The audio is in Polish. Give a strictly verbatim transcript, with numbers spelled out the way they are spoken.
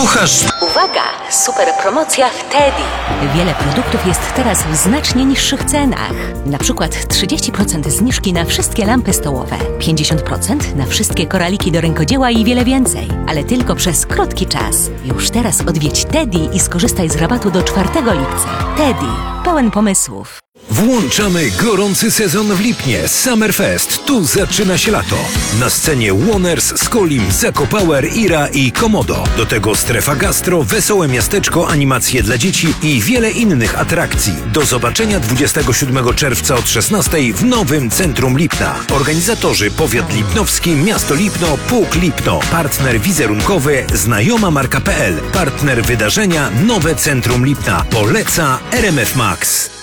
kucharz. Uwaga! Super promocja w Teddy. Wiele produktów jest teraz w znacznie niższych cenach. Na przykład trzydzieści procent zniżki na wszystkie lampy stołowe, pięćdziesiąt procent na wszystkie koraliki do rękodzieła i wiele więcej. Ale tylko przez krótki czas. Już teraz odwiedź Teddy i skorzystaj z rabatu do czwartego lipca. Teddy. Pełen pomysłów. Włączamy gorący sezon w Lipnie. Summerfest. Tu zaczyna się lato. Na scenie Woners, Skolim, Zako Power, Ira i Komodo. Do tego strefa gastro, wesołe miasteczko, animacje dla dzieci i wiele innych atrakcji. Do zobaczenia dwudziestego siódmego czerwca od szesnastej w nowym centrum Lipna. Organizatorzy Powiat Lipnowski, Miasto Lipno, Pułk Lipno. Partner wizerunkowy znajoma marka kropka pe el. Partner wydarzenia Nowe Centrum Lipna. Poleca R M F Max.